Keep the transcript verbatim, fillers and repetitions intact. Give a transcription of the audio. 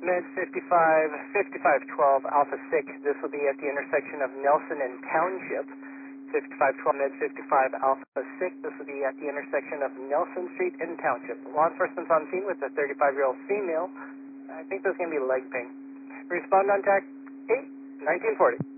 Med fifty-five, fifty-five twelve Alpha six. This will be at the intersection of Nelson and Township. fifty-five twelve Med fifty-five Alpha six. This will be at the intersection of Nelson Street and Township. Law enforcement's on scene with a thirty-five-year-old female. I think there's going to be leg pain. Respond on tac eight, nineteen forty.